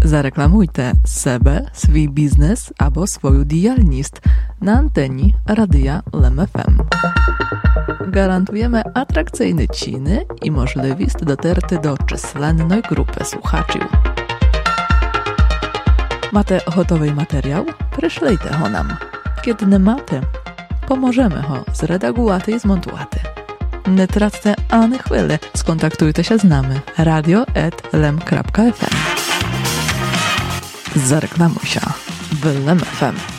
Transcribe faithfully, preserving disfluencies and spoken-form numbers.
Zareklamujte себе, свій бізнес або свою діяльність на anteni Radia L M F M. Garantujemy atrakcyjne ciny i możliwość dotarty do численної групи słuchaczy. Macie gotowy materiał? Przyszlijcie go nam. Kiedy nie macie, pomożemy go zredagować i zmontować. Nie traccie ani chwili, skontaktujcie się z nami radio at l m kropka f m. Zareklamuj się w L M F M.